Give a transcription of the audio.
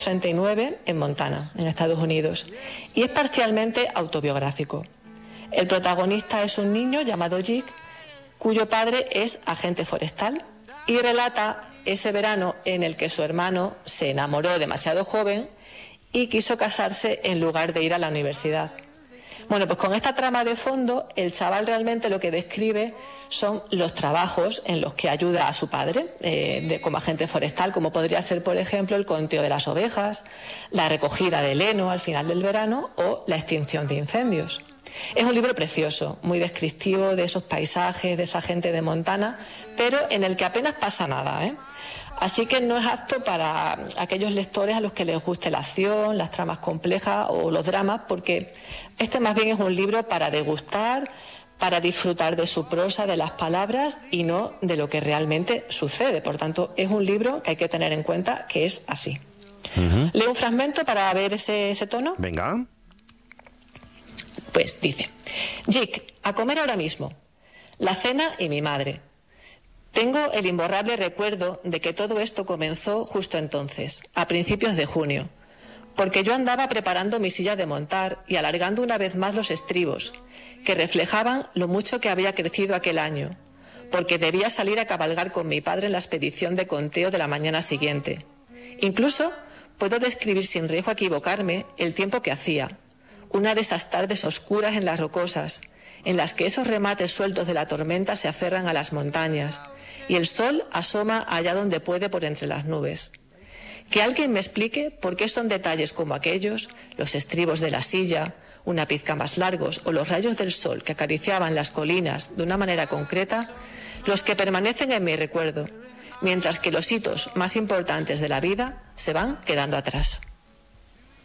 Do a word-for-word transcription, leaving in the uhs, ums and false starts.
treinta y nueve en Montana, en Estados Unidos, y es parcialmente autobiográfico. El protagonista es un niño llamado Jake, cuyo padre es agente forestal, y relata ese verano en el que su hermano se enamoró demasiado joven y quiso casarse en lugar de ir a la universidad. Bueno, pues con esta trama de fondo, el chaval realmente lo que describe son los trabajos en los que ayuda a su padre eh, de, como agente forestal, como podría ser, por ejemplo, el conteo de las ovejas, la recogida del heno al final del verano o la extinción de incendios. Es un libro precioso, muy descriptivo de esos paisajes, de esa gente de Montana, pero en el que apenas pasa nada, ¿eh? Así que no es apto para aquellos lectores a los que les guste la acción, las tramas complejas o los dramas, porque este más bien es un libro para degustar, para disfrutar de su prosa, de las palabras y no de lo que realmente sucede. Por tanto, es un libro que hay que tener en cuenta que es así. Uh-huh. Leo un fragmento para ver ese, ese tono. Venga. Pues dice: Jake, a comer ahora mismo. La cena y mi madre. Tengo el imborrable recuerdo de que todo esto comenzó justo entonces, a principios de junio, porque yo andaba preparando mi silla de montar y alargando una vez más los estribos, que reflejaban lo mucho que había crecido aquel año, porque debía salir a cabalgar con mi padre en la expedición de conteo de la mañana siguiente. Incluso puedo describir sin riesgo a equivocarme el tiempo que hacía, una de esas tardes oscuras en las rocosas, en las que esos remates sueltos de la tormenta se aferran a las montañas y el sol asoma allá donde puede por entre las nubes. Que alguien me explique por qué son detalles como aquellos, los estribos de la silla, una pizca más largos o los rayos del sol que acariciaban las colinas de una manera concreta, los que permanecen en mi recuerdo, mientras que los hitos más importantes de la vida se van quedando atrás.